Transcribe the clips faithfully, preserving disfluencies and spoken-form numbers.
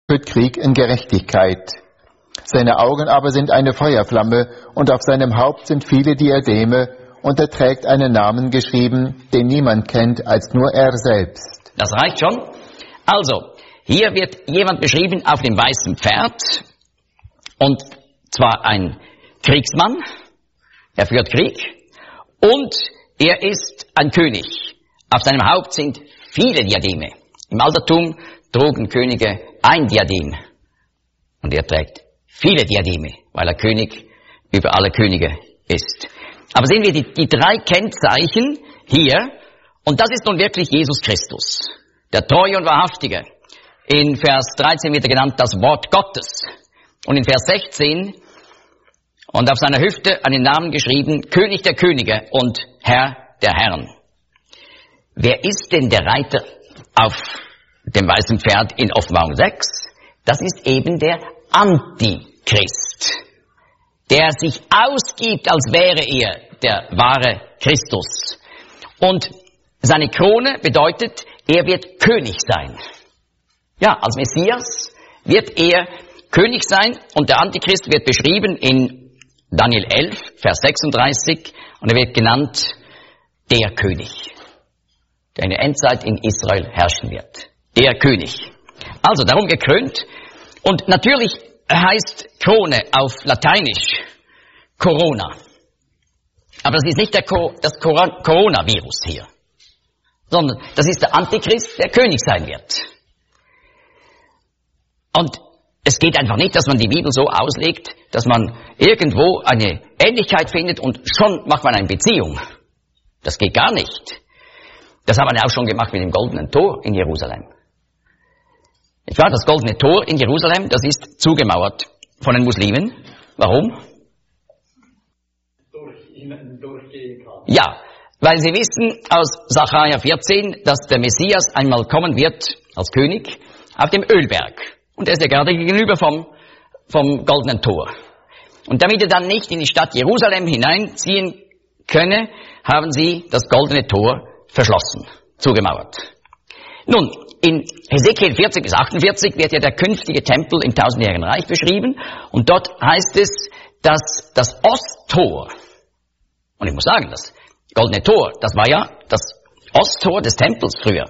führt Krieg in Gerechtigkeit. Seine Augen aber sind eine Feuerflamme, und auf seinem Haupt sind viele Diademe, und er trägt einen Namen geschrieben, den niemand kennt, als nur er selbst. Das reicht schon. Also, hier wird jemand beschrieben auf dem weißen Pferd, und zwar ein Kriegsmann, er führt Krieg, und er ist ein König. Auf seinem Haupt sind viele Diademe. Im Altertum trugen Könige ein Diadem, und er trägt viele Diademe, weil er König über alle Könige ist. Aber sehen wir die, die drei Kennzeichen hier, und das ist nun wirklich Jesus Christus, der Treue und Wahrhaftige. In Vers dreizehn wird er genannt das Wort Gottes, und in Vers sechzehn, und auf seiner Hüfte einen Namen geschrieben, König der Könige und Herr der Herren. Wer ist denn der Reiter auf dem weißen Pferd in Offenbarung sechs? Das ist eben der Antichrist, der sich ausgibt, als wäre er der wahre Christus. Und seine Krone bedeutet, er wird König sein. Ja, als Messias wird er König sein, und der Antichrist wird beschrieben in Daniel elf, Vers sechsunddreißig, und er wird genannt der König, der in der Endzeit in Israel herrschen wird. Der König. Also darum gekrönt. Und natürlich heißt Krone auf Lateinisch Corona. Aber das ist nicht der Co- das Cor- Coronavirus hier, sondern das ist der Antichrist, der König sein wird. Und es geht einfach nicht, dass man die Bibel so auslegt, dass man irgendwo eine Ähnlichkeit findet und schon macht man eine Beziehung. Das geht gar nicht. Das haben wir auch schon gemacht mit dem Goldenen Tor in Jerusalem. Ich war das Goldene Tor in Jerusalem, das ist zugemauert von den Muslimen. Warum? Durch ihnen durchgehen kann. Ja, weil sie wissen aus Sacharja vierzehn, dass der Messias einmal kommen wird als König auf dem Ölberg. Und er ist ja gerade gegenüber vom, vom Goldenen Tor. Und damit er dann nicht in die Stadt Jerusalem hineinziehen könne, haben sie das Goldene Tor verschlossen, zugemauert. Nun, in Hesekiel vierzig bis achtundvierzig wird ja der künftige Tempel im tausendjährigen Reich beschrieben, und dort heißt es, dass das Osttor, und ich muss sagen, das Goldene Tor, das war ja das Osttor des Tempels früher.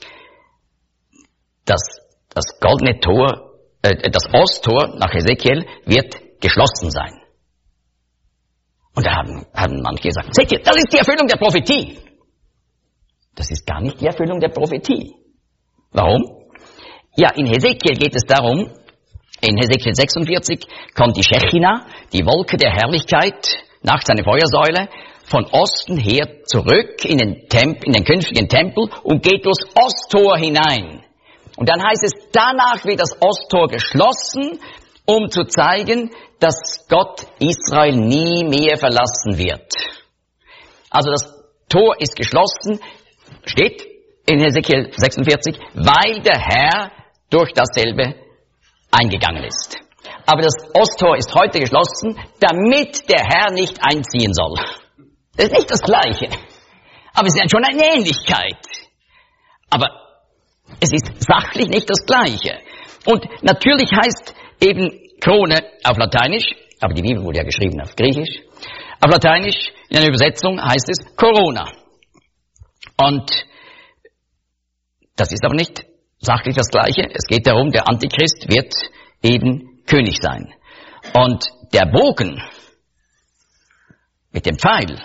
Das, das Goldene Tor, äh, das Osttor nach Hesekiel wird geschlossen sein. Und da haben, haben manche gesagt, seht ihr, das ist die Erfüllung der Prophetie. Das ist gar nicht die Erfüllung der Prophetie. Warum? Ja, in Hesekiel geht es darum, in Hesekiel sechsundvierzig kommt die Schechina, die Wolke der Herrlichkeit, nach seiner Feuersäule, von Osten her zurück in den, Temp- in den künftigen Tempel und geht durchs Osttor hinein. Und dann heißt es, danach wird das Osttor geschlossen, um zu zeigen, dass Gott Israel nie mehr verlassen wird. Also das Tor ist geschlossen, steht in Hesekiel sechsundvierzig, weil der Herr durch dasselbe eingegangen ist. Aber das Osttor ist heute geschlossen, damit der Herr nicht einziehen soll. Das ist nicht das Gleiche. Aber es ist schon eine Ähnlichkeit. Aber es ist sachlich nicht das Gleiche. Und natürlich heißt eben Krone auf Lateinisch, aber die Bibel wurde ja geschrieben auf Griechisch, auf Lateinisch, in einer Übersetzung heißt es Corona. Und das ist aber nicht sachlich das Gleiche. Es geht darum, der Antichrist wird eben König sein. Und der Bogen mit dem Pfeil,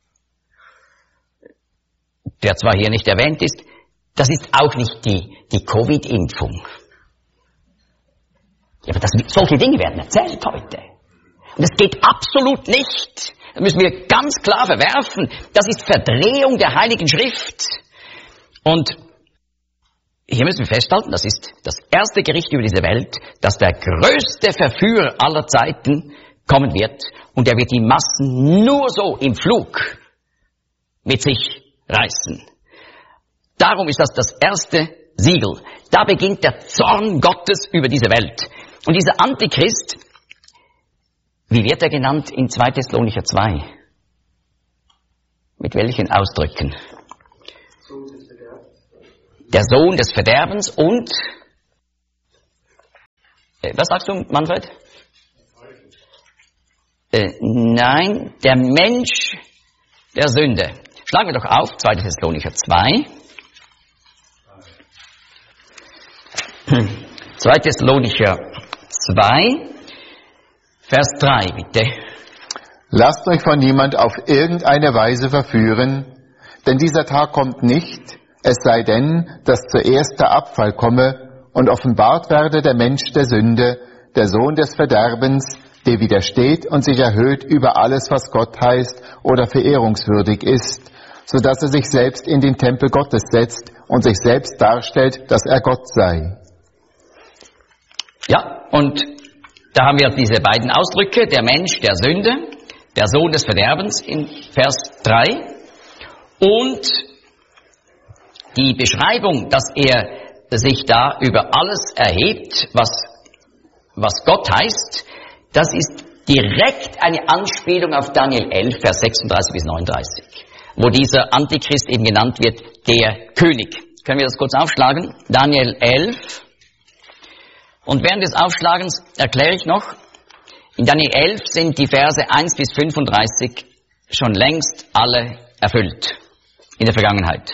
der zwar hier nicht erwähnt ist, das ist auch nicht die, die Covid-Impfung. Ja, aber das, solche Dinge werden erzählt heute. Und das geht absolut nicht. Das müssen wir ganz klar verwerfen. Das ist Verdrehung der Heiligen Schrift. Und hier müssen wir festhalten, das ist das erste Gericht über diese Welt, dass der größte Verführer aller Zeiten kommen wird, und er wird die Massen nur so im Flug mit sich reißen. Darum ist das das erste Siegel. Da beginnt der Zorn Gottes über diese Welt. Und dieser Antichrist, wie wird er genannt in zwei Thessalonicher zwei? Mit welchen Ausdrücken? Der Sohn des Verderbens und Äh, was sagst du, Manfred? Äh, nein, der Mensch der Sünde. Schlagen wir doch auf, zweiter Thessalonicher zwei. zweiter Thessalonicher zwei, Vers drei, bitte. Lasst euch von niemand auf irgendeine Weise verführen, denn dieser Tag kommt nicht, es sei denn, dass zuerst der Abfall komme und offenbart werde der Mensch der Sünde, der Sohn des Verderbens, der widersteht und sich erhöht über alles, was Gott heißt oder verehrungswürdig ist, so dass er sich selbst in den Tempel Gottes setzt und sich selbst darstellt, dass er Gott sei. Ja, und da haben wir diese beiden Ausdrücke, der Mensch der Sünde, der Sohn des Verderbens in Vers drei und die Beschreibung, dass er sich da über alles erhebt, was, was Gott heißt, das ist direkt eine Anspielung auf Daniel elf, Vers sechsunddreißig bis neununddreißig, wo dieser Antichrist eben genannt wird, der König. Können wir das kurz aufschlagen? Daniel elf. Und während des Aufschlagens erkläre ich noch, in Daniel elf sind die Verse eins bis fünfunddreißig schon längst alle erfüllt in der Vergangenheit.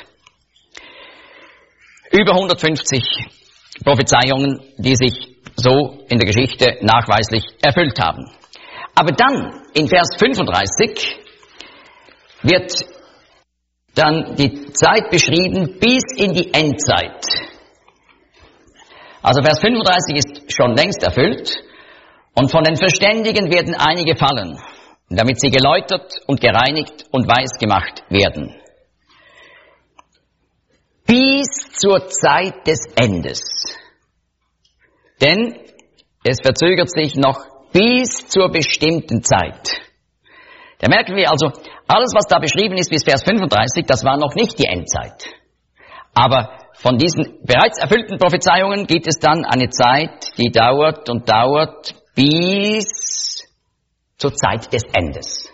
Über hundertfünfzig Prophezeiungen, die sich so in der Geschichte nachweislich erfüllt haben. Aber dann, in Vers fünfunddreißig, wird dann die Zeit beschrieben bis in die Endzeit. Also Vers fünfunddreißig ist schon längst erfüllt und von den Verständigen werden einige fallen, damit sie geläutert und gereinigt und weiß gemacht werden. Bis zur Zeit des Endes. Denn es verzögert sich noch bis zur bestimmten Zeit. Da merken wir also, alles was da beschrieben ist bis Vers fünfunddreißig, das war noch nicht die Endzeit. Aber von diesen bereits erfüllten Prophezeiungen gibt es dann eine Zeit, die dauert und dauert bis zur Zeit des Endes.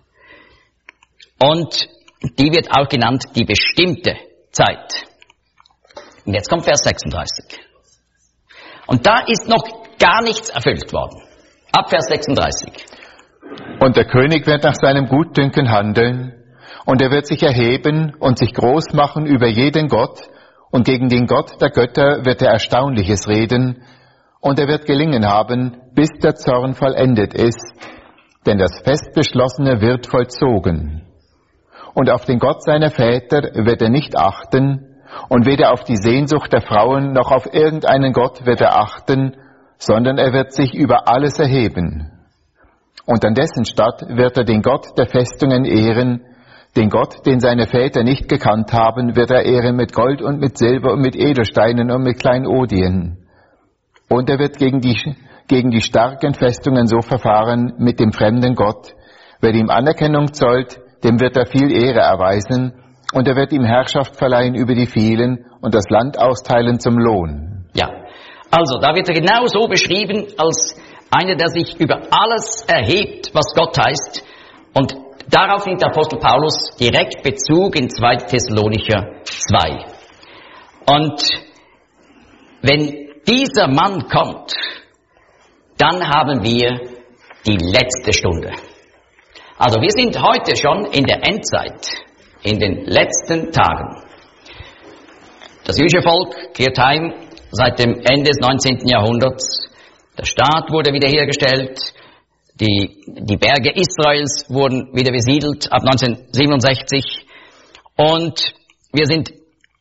Und die wird auch genannt die bestimmte Zeit. Und jetzt kommt Vers sechsunddreißig. Und da ist noch gar nichts erfüllt worden. Ab Vers sechsunddreißig. Und der König wird nach seinem Gutdünken handeln, und er wird sich erheben und sich groß machen über jeden Gott, und gegen den Gott der Götter wird er Erstaunliches reden, und er wird gelingen haben, bis der Zorn vollendet ist, denn das Festbeschlossene wird vollzogen. Und auf den Gott seiner Väter wird er nicht achten, und weder auf die Sehnsucht der Frauen noch auf irgendeinen Gott wird er achten, sondern er wird sich über alles erheben. Und an dessen Statt wird er den Gott der Festungen ehren, den Gott, den seine Väter nicht gekannt haben, wird er ehren mit Gold und mit Silber und mit Edelsteinen und mit Kleinodien. Und er wird gegen die, gegen die starken Festungen so verfahren mit dem fremden Gott. Wer ihm Anerkennung zollt, dem wird er viel Ehre erweisen, und er wird ihm Herrschaft verleihen über die vielen und das Land austeilen zum Lohn. Ja, also da wird er genau so beschrieben als einer, der sich über alles erhebt, was Gott heißt. Und darauf nimmt der Apostel Paulus direkt Bezug in zweiter Thessalonicher zwei. Und wenn dieser Mann kommt, dann haben wir die letzte Stunde. Also wir sind heute schon in der Endzeit, in den letzten Tagen. Das jüdische Volk kehrt heim seit dem Ende des neunzehnten Jahrhunderts. Der Staat wurde wiederhergestellt. Die, die Berge Israels wurden wieder besiedelt ab neunzehnhundertsiebenundsechzig. Und wir sind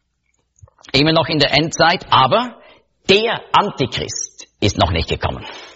immer noch in der Endzeit, aber der Antichrist ist noch nicht gekommen.